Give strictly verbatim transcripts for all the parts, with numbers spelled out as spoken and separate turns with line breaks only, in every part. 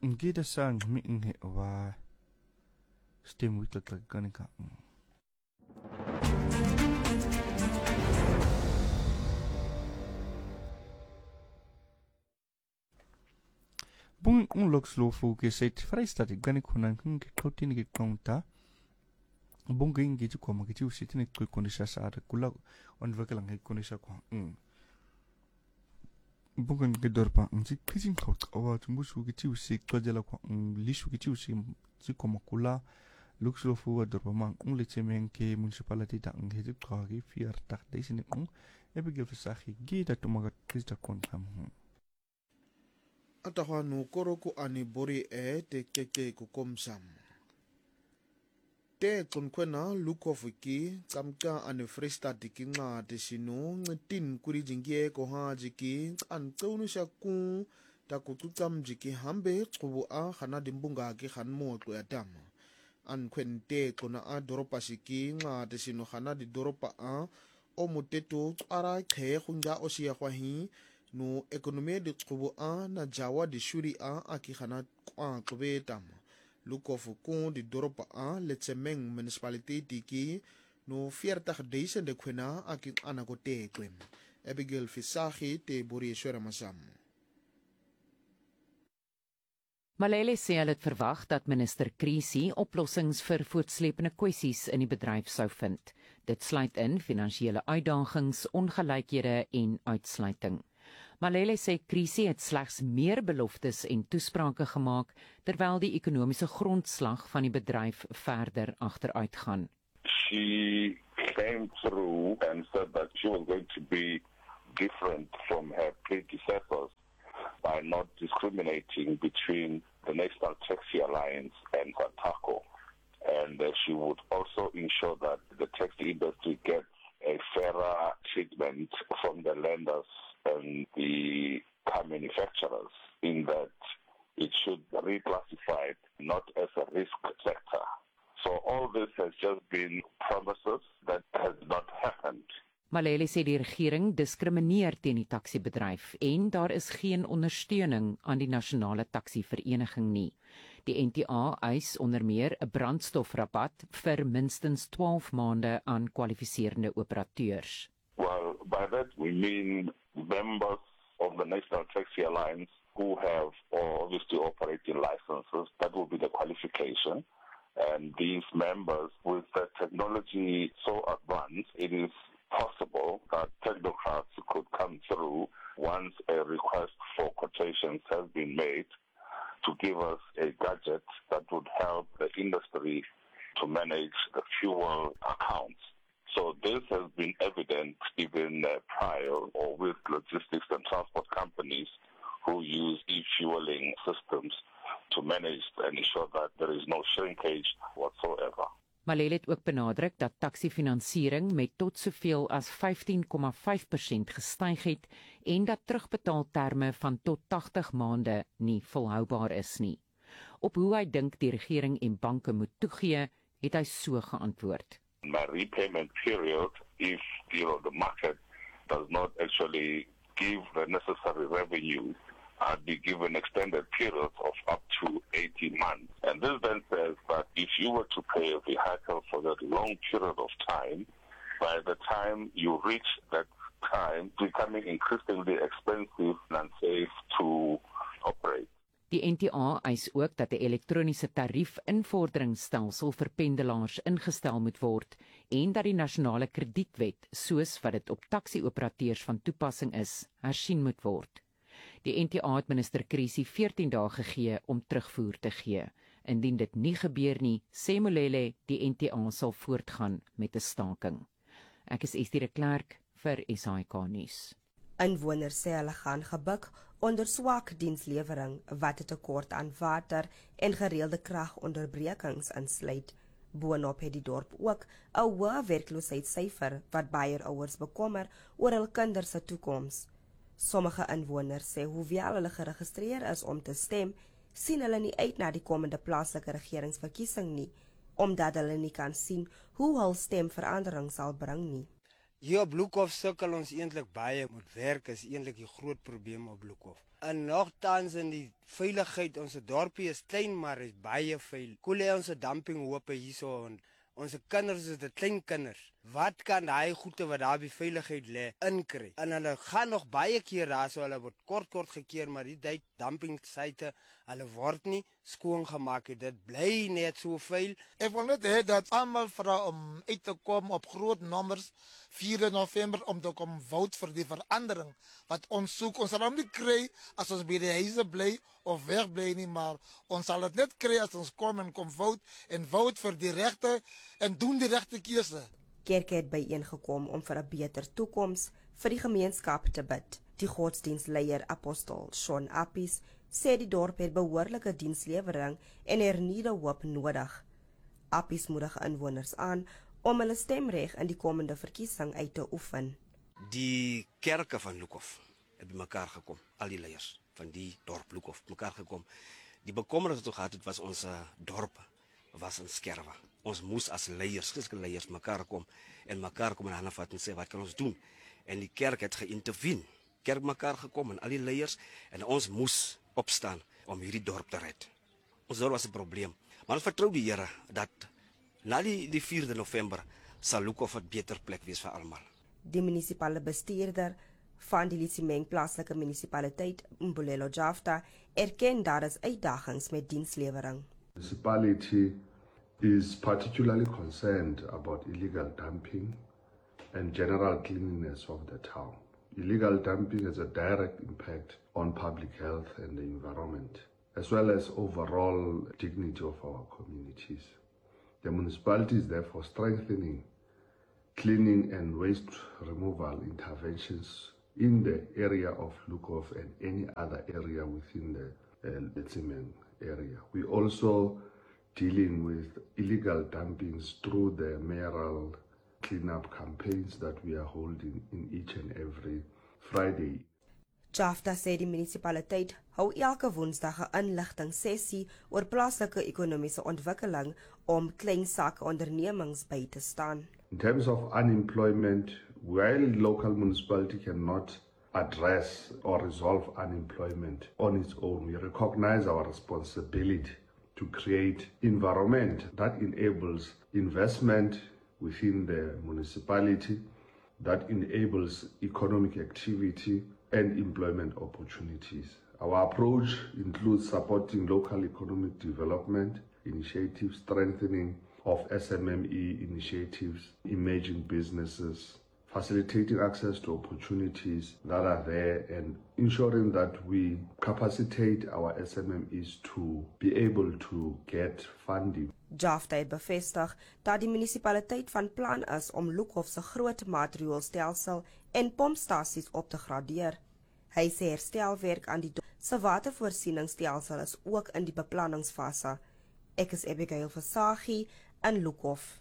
Gida sang mi nge wa stem wiklat lag kanika. Bung un lok slow focus set Vrystaat ik ben ik gewoon een kautin ik konta. Bung ging gitu kwa magitu sitin ik koi kondisa saada kula ontwikkeling ik kondisa kwa. Bung kan gedorpa nsi kizin kaut awa tumbusu gitu si kajala kwa lisu gitu si si kwa makula lok slow focus dorpa mang un lecemeng ke municipality da nghedu kagi vier tak deze ne un ebigel versagi gida tumagat kizda kontam.
Ataha no koroko ani bori e te keke kukomsam. Te konkwena lukofiki kamka ani Vrystaat diki nga te sino ngetin kuri jingie koha jiki an kaunu shaku ta kutukam jiki hambe kubu a khana dimbunga ki khan mo to yatam. An kwente kona a doropa shiki nga te sino khana di doropa a o muteto ara khe khunja osia kwahi no ekonomie de tsubu a na jawa di shuri a aki khana kwa klobe tam lukofu kon di doropa a letsemeng municipality ki no veertig duisend de kwena aki ana ko te kwem Abigail Visagie te Borie Shora Masam.
Malele sê hulle het verwag dat minister Krisi oplossings vir voortsleepende kwessies in die bedryf sou vind. Dit sluit in finansiële uitdagings, ongelykhede en uitsluiting. Malele sê Krisi het slegs meer beloftes en toesprake gemaak terwyl die ekonomiese grondslag van die bedryf verder agteruitgaan.
She came through and said that she was going to be different from her predecessors by not discriminating between the National Taxi Alliance and SATACO. And uh, she would also ensure that the taxi industry gets a fairer treatment from the lenders and the car manufacturers, in that it should be reclassified not as a risk sector. So all this has just been promises that has not happened.
Malele sê die regering diskrimineer teen die taksibedryf en daar is geen ondersteuning aan die nasionale taksivereniging nie. Die N T A eis onder meer 'n brandstofrabat vir minstens twaalf maande aan kwalifiserende operateurs.
Well, by that we mean members of the National Taxi Alliance who have or obviously operating licenses. That will be the qualification. And these members, with the technology so advanced, it is possible that technocrats could come through once a request for quotations has been made to give us a gadget that would help the industry to manage the fuel accounts. So this has been evident even uh, prior or with logistics and transport companies who use e-fueling systems to manage and ensure that there is no shrinkage whatsoever.
Malele het ook benadruk dat taksifinansiering met tot soveel as vyftien komma vyf persent gestyg het en dat terugbetaalterme van tot tagtig maande nie volhoubaar is nie. Op hoe hy dink die regering en banke moet toegee, het hy so geantwoord.
My repayment period, if you know, the market does not actually give the necessary revenue, I'd be given extended periods of up to eighteen months. And this then says that if you were to pay a vehicle for that long period of time, by the time you reach that time, it's becoming increasingly expensive and unsafe to operate.
Die N T A eis ook dat 'n elektroniese tarief-invorderingsstelsel vir pendelaars ingestel moet word en dat die nasionale kredietwet, soos wat dit op taksi-operateurs van toepassing is, hersien moet word. Die N T A het minister Krisi veertien dae gegee om terugvoer te gee. Indien dit nie gebeur nie, sê Molele die N T A sal voortgaan met 'n staking. Ek is Estie de Klerk vir S A I K nuus.
Inwoners sê hulle gaan gebuk onder swak dienslewering wat 'n tekort aan water en gereelde kragonderbrekings insluit. Boonop het die dorp ook 'n hoë werkloosheidssyfer wat baie ouers bekommer oor hul kinders se toekoms. Sommige inwoners sê hoewel hulle geregistreer is om te stem, sien hulle nie uit na die komende plaaslike regeringsverkiesing nie, omdat hulle nie kan sien hoe hul stem verandering sal bring nie.
Hier op Bloekhof sukkel ons eintlik baie met werk, is eintlik die groot probleem op Bloekhof. En nogtans in die veiligheid, ons dorpie is klein, maar is baie veil. Koele ons dumping hoop hierso en ons kinders is de klein kinders. Wat kan hy goede wat daar by veiligheid lê inkry? En hulle gaan nog baie keer daar so hulle word kort kort gekeer, maar die tyd dumping site hulle word nie skoon gemaak. Dit bly net so veil.
Ek wil net hê dat almal vra om uit te kom op groot nommers vierde November om te kom vote vir die verandering wat ons soek. Ons sal hom nie kry as ons by die huise bly of wegbly nie, maar ons sal dit net kry as ons kom en kom vote en vote vir die regte en doen die regte keuse.
Kerke het byeengekom om vir 'n beter toekoms vir die gemeenskap te bid. Die godsdienstleier apostel Sean Appies sê die dorp het behoorlike dienslewering en hernieude hoop nodig. Appies moedig inwoners aan om hulle stemreg in die komende verkiesing uit te oefen.
Die kerke van Lukhof het bymekaar gekom, al die leiers van die dorp Lukhof bymekaar gekom. Die bekommernis wat ons gehad het was ons uh, dorp was in skerwe. Ons moes as leiers, Christelike leiers mekaar kom en mekaar kom en hande vat en sê wat kan ons doen? En die kerk het geïntervene. Kerk mekaar gekom en al die leiers en ons moes opstaan om hierdie dorp te red. Ons dorp was 'n probleem. Maar ons vertrou die Here dat na die, die vierde November sal Lukhof 'n beter plek wees vir almal.
Die munisipale bestuurder van die Lisimeng plaaslike munisipaliteit, Mbulelo Jafta, erken daar is uitdagings met dienslewering.
Municipality is particularly concerned about illegal dumping and general cleanliness of the town. Illegal dumping has a direct impact on public health and the environment, as well as overall dignity of our communities. The municipality is therefore strengthening cleaning and waste removal interventions in the area of Lukhof and any other area within the uh, Lisimeng area. We also dealing with illegal dumpings through the mayoral cleanup campaigns that we are holding in each and every Friday.
Jafta sê die munisipaliteit hou elke Woensdag 'n inligting sessie oor plaaslike ekonomiese ontwikkeling om klein sake ondernemings by te staan.
In terms of unemployment, while local municipality cannot address or resolve unemployment on its own, we recognize our responsibility to create environment that enables investment within the municipality, that enables economic activity and employment opportunities. Our approach includes supporting local economic development initiatives, strengthening of S M M E initiatives, emerging businesses, facilitating access to opportunities that are there and ensuring that we capacitate our S M M Es to be able to get funding.
Jafta het bevestig dat die munisipaliteit van plan is om Lukhof se groot maatreëlstelsel en pompstasies op te gradeer. Hy sê herstelwerk aan die se watervoorsieningsstelsel is ook in die beplanningsfase. Ek is Abigail Versaghi in Lukhof.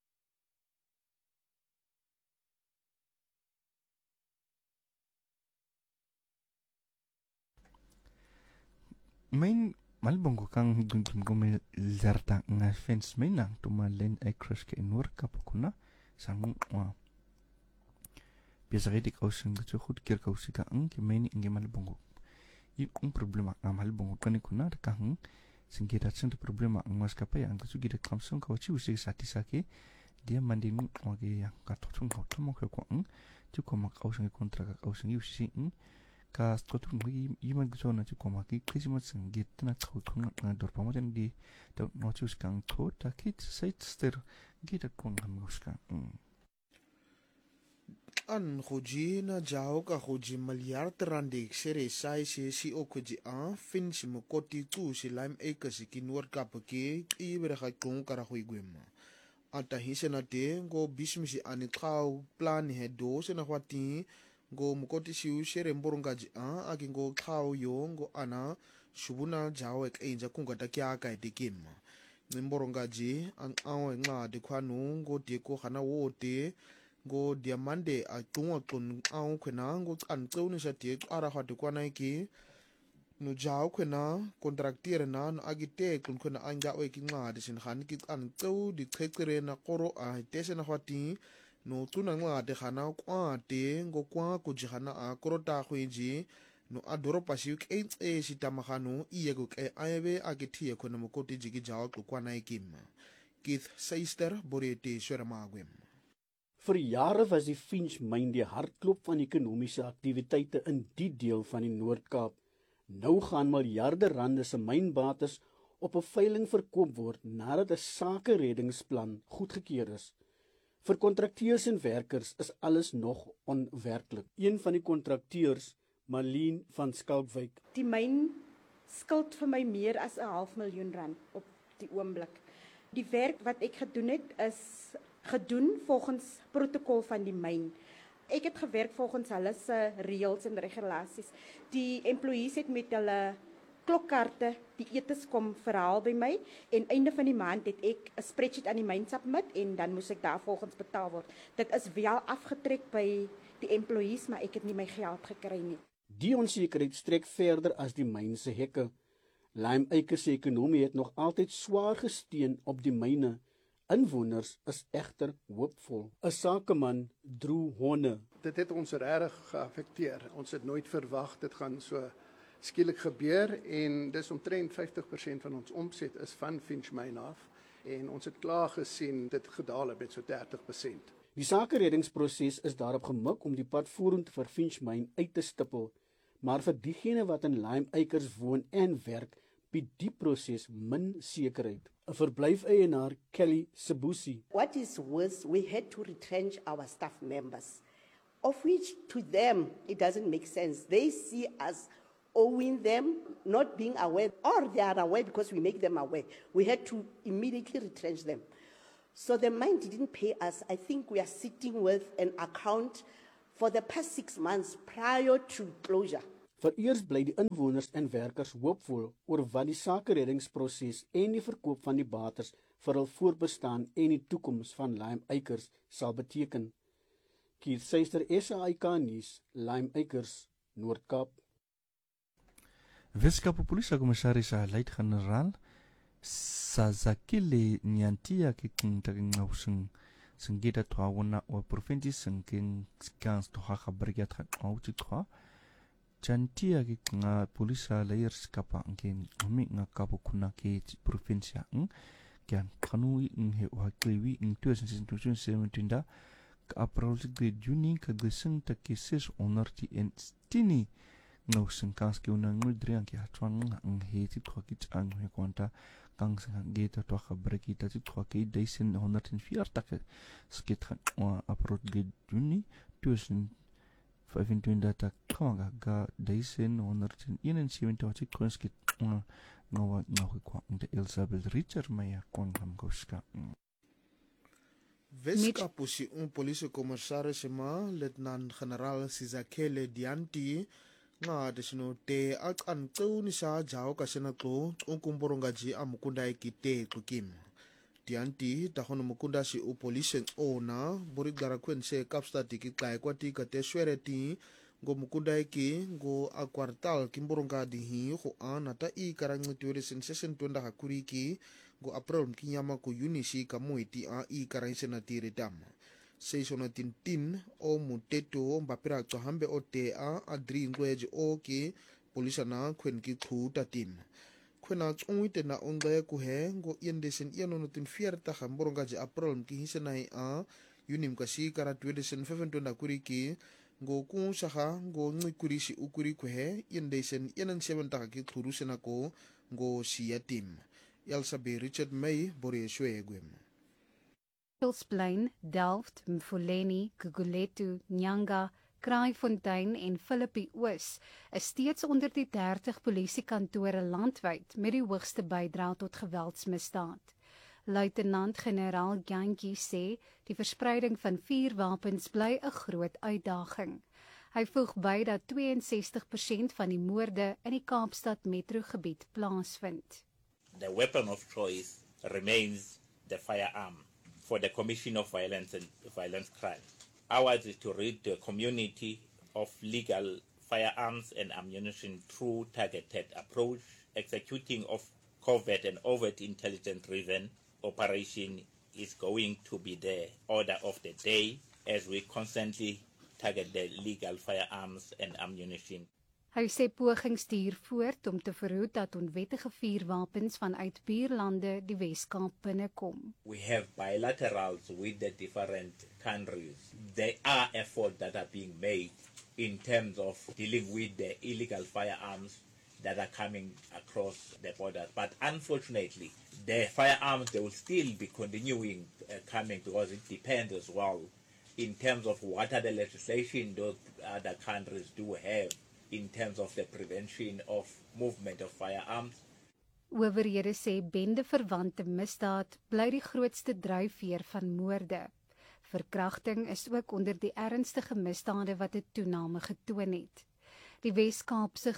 Main malbongo kang guntum gome zarta nga fence mena to malen acres ke inor kapukuna sang wa biasredik ausen gutu goed keer kausika ang ke main inge malbongo i un problema ang malbongo kanikuna kang singgira tsent problema ang maskapa yang gutu gira kamsong kawachi usik satisake dia mandin wage yang katotun hotomo ko ang tu komak ausen kontra ausen usi ka stotun gi iman gzona ti koma ki krisima singit na tkhutun na dorpama den di do notus kang to ta kit sait ster gita kon ngamuska
an khoji na jao ka khoji malyar trandi sere sai se si okuji a fin si mokoti tu si lime acres ki nur kapke i bere kha kong kara khoi gwema ata hisena te go bismisi ani khau plan he do se na khwati go mukoti siu shere mborongaji a akingo khao yo go ana shubuna jawo ek enja kungata kya ka etikima mborongaji ang awe nga de khwanu go de ko khana wote go diamande a tungwa tun aw khena go an tsoni sha te ara kha de kwana ki no jawo khena contractor na no agite kun khona anga we ki nga de sin khan ki an tsu di khekere na qoro a tese na khwati no tuna nga de khana kwa te ngo kwa ku jihana a korota khwiji no adoropa shiuk eins e shitamagano ieguk e aebe agetie khona mokoti jiki jaw kwana ikim. Keith Seister borete Sweramagwem.
Vir jare was die Finch myn die hartklop van ekonomiese aktiwiteite in die deel van die Noord-Kaap. Nou gaan miljarde rande se mynbates op 'n veiling verkoop word nadat 'n sakereddingsplan goedgekeur is. Vir kontrakteurs en werkers is alles nog onwerklik. Een van die kontrakteurs, Marlene van Skalkwyk.
Die myn skuld vir my meer as 'n half miljoen rand op die oomblik. Die werk wat ek gedoen het is gedoen volgens protokol van die myn. Ek het gewerk volgens hulle se reëls en regulasies. Die employees het met hulle klokkaarte die etes kom verhaal by my en einde van die maand het ek 'n spreadsheet aan die myn submit en dan moes ek daar volgens betaal word. Dit is wel afgetrek by die employees, maar ek het nie my geld gekry nie.
Die onsekerheid strek verder as die myn se hekke. Lime Acres se ekonomie het nog altyd swaar gesteun op die myne. Inwoners is egter hoopvol. 'n Sakeman, Drew Honne.
Dit het ons regtig geaffekteer. Ons het nooit verwag dit gaan so skielik gebeur en dis omtrent vyftig persent van ons omset is van Finch myn af en ons het klaar gesien dit gedaal het met so dertig persent.
Die sakereddingsproses is daarop gemik om die pad vorentoe vir Finch myn uit te stippel, maar vir diegene wat in Lime Acres woon en werk, bied die proses min sekerheid. 'n Verblyf-eienaar, Kelly Sebusi.
What is worse, we had to retrench our staff members, of which to them it doesn't make sense. They see us owing them, not being aware, or they are aware because we make them aware. We had to immediately retrench them. So the mine didn't pay us. I think we are sitting with an account for the past six months prior to closure.
Vereers bly die inwoners en werkers hoopvol oor wat die sakereddingsproses en die verkoop van die bates vir hul voortbestaan en die toekoms van Lime Acres sal beteken. Keith Seister, S A I K nuus, Lime Acres, Noord-Kaap.
Weskaapse Polisiekommissaris Luitenant-Generaal Sazakile Nyantia ke kintakingausing singida twawana o provinsi singking skans to ha brigat auti twa chantia ke nga polisa layers kapa ngin umi nga kapo kuna ke provinsia ng kyan kanui nghe wa kliwi in twenty seventeen da ka april de juni ka gising ta keses onorti en stini no singkans ke una ngudrian ke hatwang ang heti twa kit ang he kwanta kang sang geta to ha brikita ti twa ke deisen one hundred forty ke skit khan april de juni twenty twenty-five tak kanga ga deisen one hundred seventy wat ik kon skit no no no kwa de Elizabeth Richard maya kon ham goska.
Weskaapse un polisiekommissaris ma Luitenant-Generaal Sizakele Dianti nga desino te akan tsuni sa jaw kasena tlo unkumboronga ji amukunda ikite tlukim. Dianti tahono mukunda si u polisie ona bori gara kwense Kaapstad ki kai kwati ka te swereti go mukunda iki go a kwartal kimboronga di hi go ana ta i karang twenty twenty hakuriki go april kinyama ko unisi ka moiti a i karang senatiri dam seisona tintin o muteto mbapira tsohambe o te a adri ngweje o ki polisa na kwen ki khu tatin kwena tsungwite na onga ku he go yendesen yeno no tin fierta hamboronga je april ki hisenai a unim kasi kara twenty fifteen na kuriki go ku saha go ngikurisi ukuri ku he yendesen yenen seven ta ki khuru sena ko go siatim Elsabe Richard May bore shwegwem.
Pilsplein, Delft, Mfuleni, Guguletu, Nyanga, Kraaifontein en Philippi Oos is steeds onder die dertig polisiekantore landwyd met die hoogste bydrae tot geweldsmisdaad. Luitenant-Generaal Jantjie sê die verspreiding van vuurwapens bly 'n groot uitdaging. Hy voeg by dat sixty-two percent van die moorde in die Kaapstad metrogebied plaasvind.
The weapon of choice remains the firearm for the commission of violence and violent crime. Ours is to rid the community of legal firearms and ammunition through targeted approach, executing of covert and overt intelligence-driven operation is going to be the order of the day as we constantly target the legal firearms and ammunition.
Hy sê pogings stuur voort om te verhoed dat onwettige vuurwapens vanuit buurlande die Weskaap binnekom.
We have bilaterals with the different countries. There are efforts that are being made in terms of dealing with the illegal firearms that are coming across the border. But unfortunately, the firearms, they will still be continuing uh, coming because it depends as well in terms of what are the legislation those other countries do have in terms of the prevention of movement of firearms.
Owerhede sê bende-verwante misdaad bly die grootste dryfveer van moorde. Verkrachting is ook onder die ernstige misdade wat 'n toename getoon het. Die Wes-Kaapse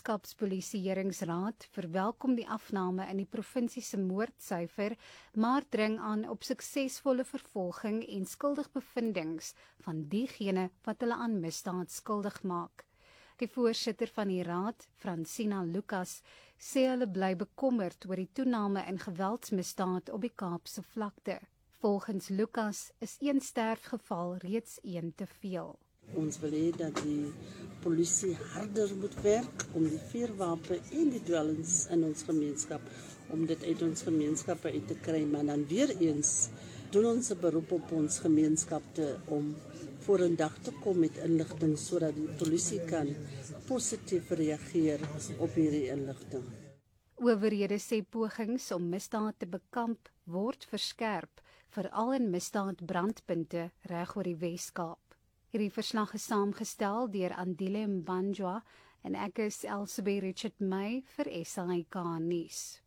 Gemeenskapspolisieeringsraad verwelkom die afname in die provinsie se moordsyfer, maar dring aan op suksesvolle vervolging en skuldigbevindings van diegene wat hulle aan misdaad skuldig maak. Die voorsitter van die raad, Francina Lucas, sê hulle bly bekommerd oor die toename in geweldsmisdaad op die Kaapse vlakte. Volgens Lucas is een sterfgeval reeds een te veel.
Ons wil hê dat die polisie harder moet werk om die vuurwapen en die dwelms in ons gemeenskap, om dit uit ons gemeenskappe uit te kry, maar dan weer eens doen ons 'n beroep op ons gemeenskappe om voor 'n dag te kom met inligting sodat die polisie kan positief reageer op hierdie inligting.
Owerhede sê pogings om misdaad te bekamp word verskerp, veral in misdaadbrandpunte reg oor die Weskaap. Hierdie verslag is saamgestel deur Andile Mbanjwa en ek is Elsabie Richard May vir S A K nuus.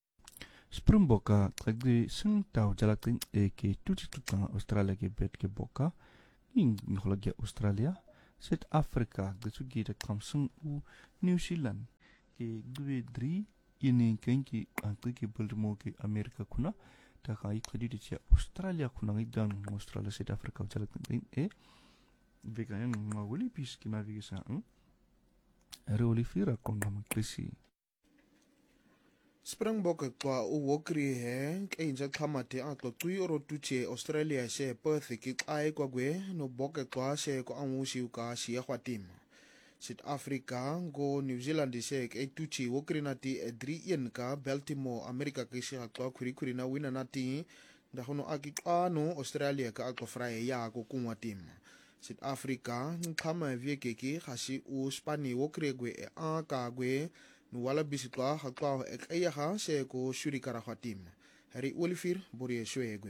Springboka tlagdi sing tau jalakting e ke tuti tutanga Australia ke bet ke boka ing ngologia Australia South Africa gsugi de kamsung u New Zealand ke gwe dri ini kenki angki ke bulmo ke Amerika kuna ta kai kredit che Australia kuna ngidan Australia South Africa jalakting e vegan ma wili pis ki ma vigisa hm roli fira konga makrisi
Springbokke kwa uwokri he kenja khamate atlo tui oro tuche Australia she Perth ki ai kwa gwe no boke kwa she ko angushi ka shia khwatima South Africa go New Zealand she ke tuchi wokri nati e three one ka Baltimore America ke shia kwa khuri khuri na wina nati da hono akikano Australia ka aklo frae ya ko kunwatima South Africa nkhama vieke ki khashi u Spani wokri gwe e a ka gwe Nuwala bisikwa hakwa ek eyaha se ko shuri karafatim. Harry Olivier Borie Shwegwem.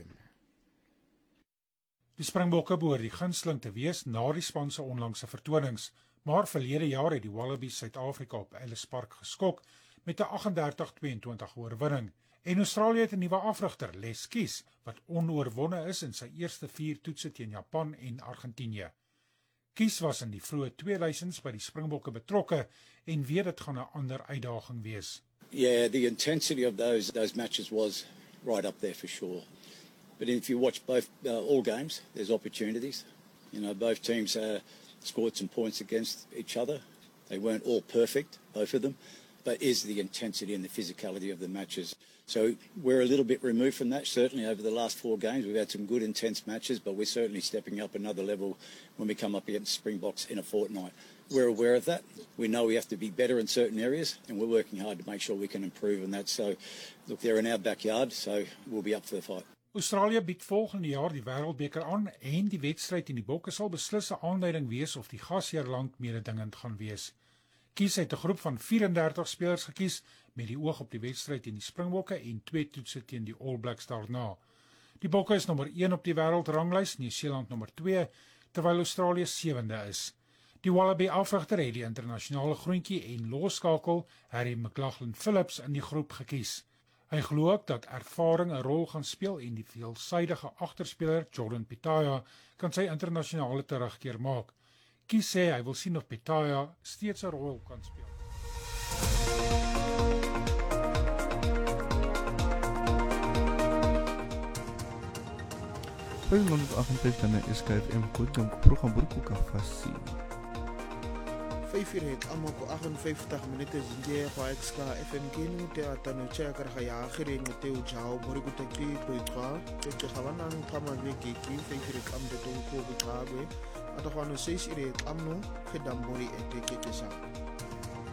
Die Springbokke behoort die gunsteling te wees na die span se onlangse vertonings, maar verlede jaar het die Wallabies Suid-Afrika op Ellis Park geskok met 'n agt-en-dertig twee-en-twintig oorwinning. En Australië het 'n nuwe afrigter, Les Kies, wat onoorwonne is in sy eerste vier toetse teen Japan en Argentinië. Kies was in die vroeë tweeduisends by die Springbokke betrokke en weet dit gaan 'n ander uitdaging wees.
Yeah, the intensity of those those matches was right up there for sure. But if you watch both uh, all games, there's opportunities. You know, both teams uh, scored some points against each other. They weren't all perfect, both of them, but is the intensity and the physicality of the matches. So we're a little bit removed from that. Certainly over the last four games, we've had some good intense matches, but we're certainly stepping up another level when we come up against Springboks in a fortnight. We're aware of that. We know we have to be better in certain areas, and we're working hard to make sure we can improve on that. So, look, they're in our backyard, so we'll be up for the fight.
Australië bied volgende jaar die Wêreldbeker aan en die wedstryd in die Bokke sal beslis 'n aanleiding wees of die gasheerland mededingend gaan wees. Kies het 'n groep van vyf-en-dertig spelers gekies met die oog op die wedstryd teen die Springbokke en twee toetse teen die All Blacks daarna. Die Bokke is nommer een op die wêreldranglys, Nieu-Seeland nommer twee, terwyl Australië sewende is. Die Wallaby afrigter het die internasionale groentjie en losskakel Harry McLaughlin Phillips in die groep gekies. Hy glo ook dat ervaring 'n rol gaan speel en die veelsidige agterspeler Jordan Pitaya kan sy internasionale terugkeer maak. Kies sê hy wil sien of Pitaya steeds 'n rol kan speel.
Pwede agentlik na S K F M kutang program burku ka fasi.
vyf uur het almal ko agt-en-vyftig minute zinje kwa X K F M kinu te atano cha kar khaya khire ngte u jao bori ku tekri poitwa te te khawana ngama veki ki vyf uur kam de to ko butagwe ata khwano seis uur amno khidam bori ete ke sa